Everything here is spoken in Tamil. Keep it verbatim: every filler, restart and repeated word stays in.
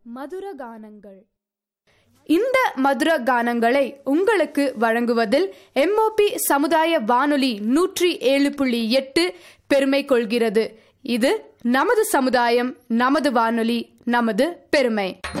மதுர கானங்கள். இந்த மதுர கானங்களை உங்களுக்கு வழங்குவதில் எம்ஓபி சமுதாய வானொலி நூற்றி ஏழு புள்ளி எட்டு பெருமை கொள்கிறது. இது நமது சமுதாயம், நமது வானொலி, நமது பெருமை.